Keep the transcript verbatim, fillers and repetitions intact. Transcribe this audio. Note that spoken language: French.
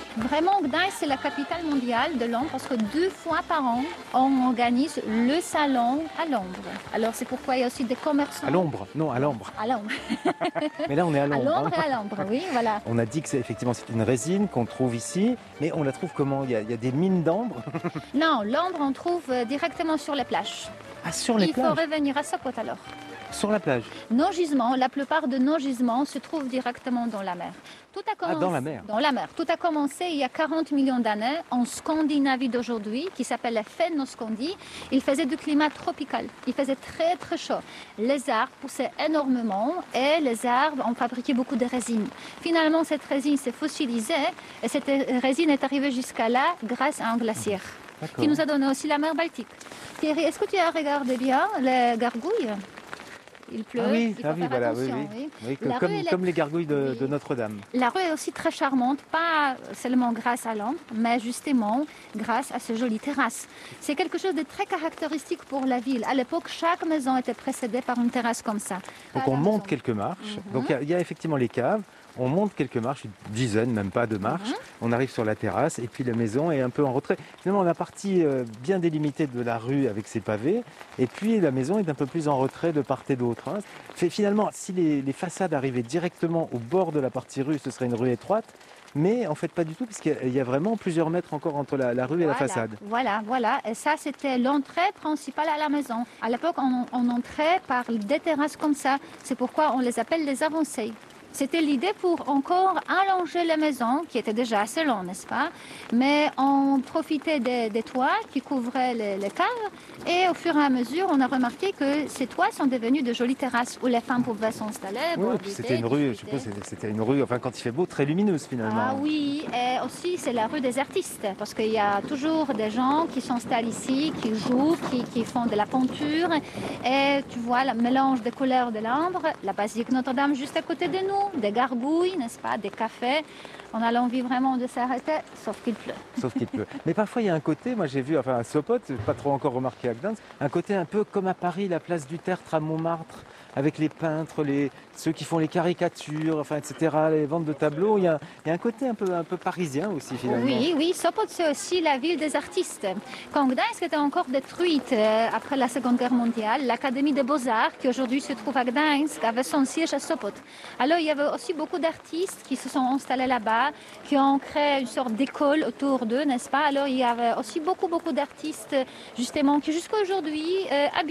Vraiment, Gdańsk, c'est la capitale mondiale de Londres parce que deux fois par an, on organise le salon à Londres. Alors, c'est pourquoi il y a aussi des commerçants. À l'ombre, non, à l'ombre. À Londres. Mais là, on est à À l'ombre. Londres hein. et à Londres, oui, voilà. On a dit que c'est effectivement c'est une résine qu'on trouve ici, mais on la trouve comment il y, a, il y a des mines d'ambre. Non, l'ambre, on trouve euh, directement sur les plages. Ah, sur les Il faut plages. revenir à Sopot alors. Sur la plage. Nos gisements, la plupart de nos gisements se trouvent directement dans la mer. Tout a commencé, Ah, dans la mer. Dans la mer. Tout a commencé il y a quarante millions d'années en Scandinavie d'aujourd'hui, qui s'appelle la Fennoscandie. Il faisait du climat tropical. Il faisait très très chaud. Les arbres poussaient énormément et les arbres ont fabriqué beaucoup de résine. Finalement, cette résine s'est fossilisée et cette résine est arrivée jusqu'à là grâce à un glaciaire D'accord. qui nous a donné aussi la mer Baltique. Thierry, est-ce que tu as regardé bien les gargouilles? Il pleut, Ah oui, il faut ah oui, faire voilà, oui, attention. oui. oui. Oui, que- La comme, rue, elle est- comme les gargouilles de, de Oui. Notre-Dame. La rue est aussi très charmante, pas seulement grâce à Londres, mais justement grâce à ces jolies terrasses. C'est quelque chose de très caractéristique pour la ville. À l'époque, chaque maison était précédée par une terrasse comme ça. Donc Pas on la monte maison. quelques marches. Mhm. Donc il y a- il y, a effectivement les caves. On monte quelques marches, une dizaine, même pas de marches. Mhm. On arrive sur la terrasse et puis la maison est un peu en retrait. Finalement, on a la partie euh, bien délimitée de la rue avec ses pavés. Et puis la maison est un peu plus en retrait de part et d'autre. hein. Fait, finalement, si les, les façades arrivaient directement au bord de la partie rue, ce serait une rue étroite. Mais en fait, pas du tout, puisqu'il y a- il y a vraiment plusieurs mètres encore entre la, la rue et la Voilà, façade. Voilà, voilà. Et ça, c'était l'entrée principale à la maison. À l'époque, on, on entrait par des terrasses comme ça. C'est pourquoi on les appelle les avancées. C'était l'idée pour encore allonger les maisons, qui étaient déjà assez longues, n'est-ce pas? Mais on profitait des, des toits qui couvraient les, les caves. Et au fur et à mesure, on a remarqué que ces toits sont devenus de jolies terrasses où les femmes pouvaient s'installer. Oui, boire et puis du c'était thé, une rue, je discuter. suppose, c'était- c'était une rue, enfin quand il fait beau, très lumineuse finalement. Ah oui, et aussi c'est la rue des artistes, parce qu'il y a toujours des gens qui s'installent ici, qui jouent, qui, qui font de la peinture. Et tu vois le mélange des couleurs de l'ambre, la basilique Notre-Dame juste à côté de nous, des gargouilles, n'est-ce pas, des cafés. On a l'envie vraiment de s'arrêter, sauf qu'il pleut. Sauf qu'il pleut. Mais parfois il y a un côté, moi j'ai vu, enfin à Sopot, pas trop encore remarqué à Gdańsk, un côté un peu comme à Paris, la place du Tertre à Montmartre, avec les peintres, les, ceux qui font les caricatures, enfin et cetera, les ventes de tableaux. Il y a, il y a un côté un peu, un peu parisien aussi finalement. Oui, oui, Sopot c'est aussi la ville des artistes. Quand Gdańsk était encore détruite euh, après la Seconde Guerre mondiale, l'Académie des Beaux-Arts, qui aujourd'hui se trouve à Gdańsk, avait son siège à Sopot. Alors il y avait aussi beaucoup d'artistes qui se sont installés là-bas, qui ont créé une sorte d'école autour d'eux, n'est-ce pas? Alors il y avait aussi beaucoup, beaucoup d'artistes justement qui jusqu'à aujourd'hui euh, habitent